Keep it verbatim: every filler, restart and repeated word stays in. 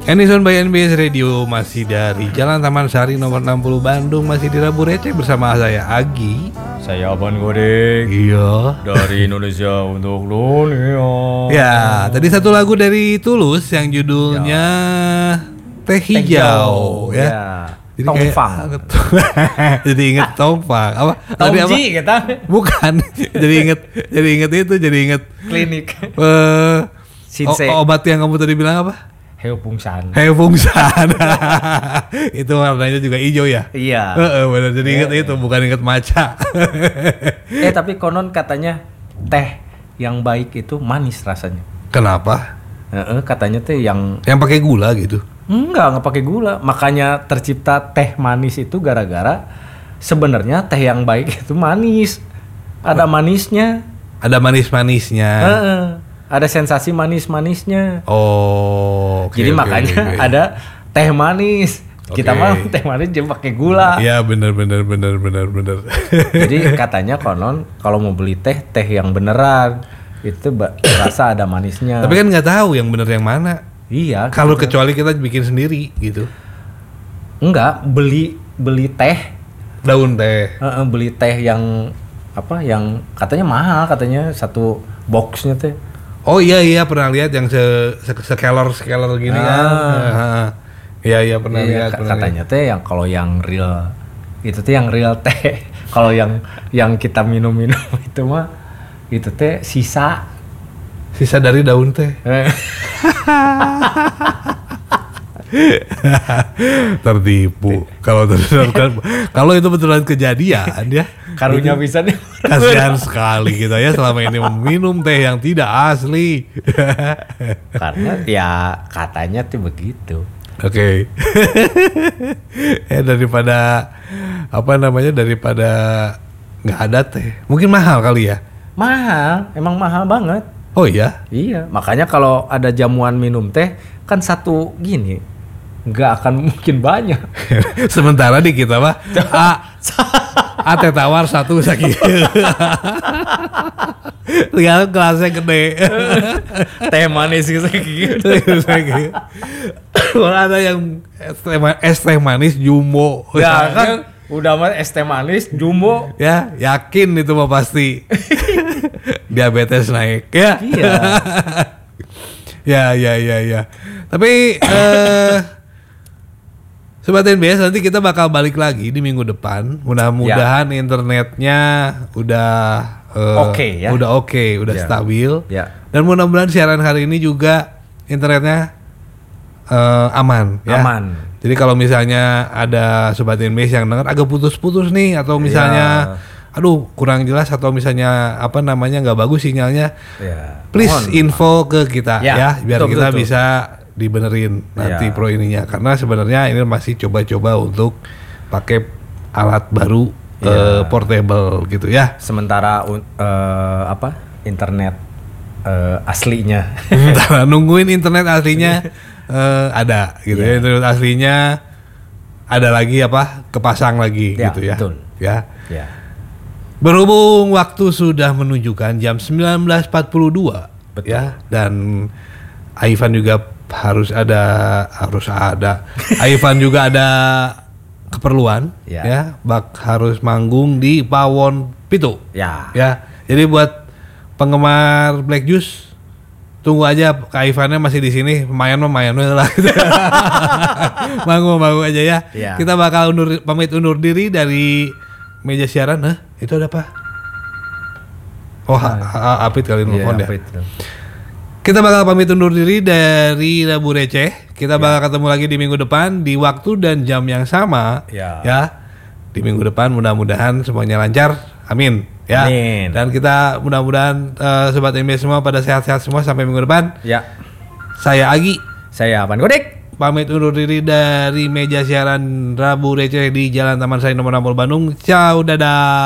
Anyson by N B S Radio masih dari Jalan Taman Sari nomor enam puluh Bandung, masih di Rabu Receh bersama saya Agi. Saya Aban Godek. Iya. Dari Indonesia untuk dunia. Ya, tadi satu lagu dari Tulus yang judulnya ya. Teh Hijau, Hijau ya. ya. Jadi Tongfang. Kayak, jadi inget Tongfang. Apa? Tadi apa? Tongji kita. Bukan. jadi inget, jadi inget itu, jadi inget Klinik. Eh, Sinse. o- obat yang kamu tadi bilang apa? Heupungsan. Hefungsan. Itu warnanya juga hijau ya? Iya. Heeh, benar. Jadi inget Eh. itu, bukan inget maca. Eh tapi konon katanya teh yang baik itu manis rasanya. Kenapa? Heeh, katanya teh yang Yang pakai gula gitu. enggak enggak pakai gula. Makanya tercipta teh manis itu gara-gara sebenarnya teh yang baik itu manis. Ada manisnya. Ada manis-manisnya. Heeh. Ada sensasi manis-manisnya. Oh. oke, Jadi oke, makanya oke. ada teh manis. Kita Oke. mah teh manis jangan pakai gula. Iya, benar benar benar benar benar. Jadi katanya konon kalau mau beli teh, teh yang beneran itu ba- rasa ada manisnya. Tapi kan nggak tahu yang benar yang mana. Iya. Kalau gitu. kecuali kita bikin sendiri gitu. Enggak, beli beli teh, Daun teh. uh, uh, beli teh yang apa? Yang katanya mahal, katanya satu boxnya teh. Oh iya iya pernah lihat yang se sekelor sekelor gini Ah. kan. Heeh. Iya iya pernah Iya, lihat. ka- pernah katanya teh yang kalau yang real itu teh yang real teh. Kalau yang yang kita minum-minum itu mah itu teh sisa. lihat. Sisa dari daun teh. Eh, Tertipu. Kalau terus kalau itu betulan kejadian ya. Karunya bisa nih. Kasihan sekali kita ya selama ini meminum teh yang tidak asli. Karena ya katanya tuh begitu. Oke. Ya daripada apa namanya daripada nggak ada teh. Mungkin mahal kali ya. Mahal, emang mahal banget. Oh iya. Iya, makanya kalau ada jamuan minum teh kan satu gini, nggak akan mungkin banyak. Sementara di kita mah a, a teh tawar satu sakit. Lihat kelasnya gede. Teh manis gitu. Kalau ada yang es teh, ma- es teh manis jumbo. Ya kan, udah mah es teh manis jumbo. Ya, yakin itu mah pasti. Diabetes naik ya. Iya. Ya, ya, ya, ya. Tapi eh Sobat N B S, nanti kita bakal balik lagi di minggu depan. Mudah-mudahan internetnya udah eh, Oke, ya. Udah oke, udah Ya. stabil. Ya. Dan mudah-mudahan siaran hari ini juga internetnya eh, aman ya. Aman. Jadi kalau misalnya ada Sobat N B S yang dengar agak putus-putus nih atau misalnya aduh kurang jelas atau misalnya apa namanya nggak bagus sinyalnya, Ya. please Mohon. info ke kita ya, Ya, biar betul, kita betul, bisa dibenerin nanti Ya. pro ininya, karena sebenarnya ini masih coba-coba untuk pakai alat baru Ya. eh, portable gitu ya. Sementara un- eh, apa? Internet eh, aslinya. Sementara nungguin internet aslinya eh, ada gitu ya. Ya. Internet aslinya ada lagi apa kepasang lagi Ya, gitu ya. betul. Ya. Ya. Berhubung waktu sudah menunjukkan jam sembilan belas empat puluh dua Betul. ya, dan Ivan juga harus ada harus ada Ivan juga ada keperluan Ya. ya, bak harus manggung di Pawon Pitu Ya. ya. Jadi buat penggemar Black Juice tunggu aja, Kak Ivannya masih di sini, lumayan lumayan lah. Manggung manggung aja ya. Ya. Kita bakal undur, pamit undur diri dari meja siaran. Nah, itu ada apa? Oh, ha, ha, Apit kali nelfon Iya, ya. apa itu? Kita bakal pamit undur diri dari Rabu Receh. Kita bakal ketemu lagi di minggu depan di waktu dan jam yang sama. Ya. Di minggu depan mudah-mudahan semuanya lancar. Amin. Ya. Amin. Dan kita mudah-mudahan eh, Sobat M B S semua pada sehat-sehat semua sampai minggu depan. Ya. Saya Agi. Saya Aban Godek. Pamit undur diri dari meja siaran Rabu Receh di Jalan Taman Sari nomor enam puluh Bandung. Ciao, dadah.